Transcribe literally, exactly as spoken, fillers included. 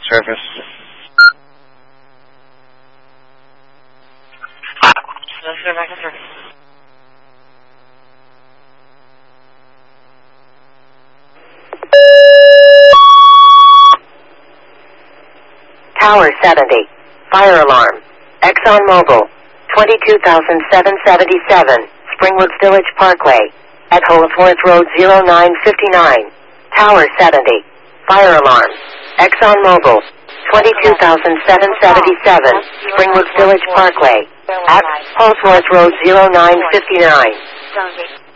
service. Tower seventy. Fire alarm. ExxonMobil. twenty-two thousand seven hundred seventy-seven. Springwoods Village Parkway. At Holsworth Road zero nine five nine. Tower seventy. Fire alarm. ExxonMobil. twenty-two thousand seven hundred seventy-seven. Springwoods Village Parkway. At Holsworth Road zero nine five nine.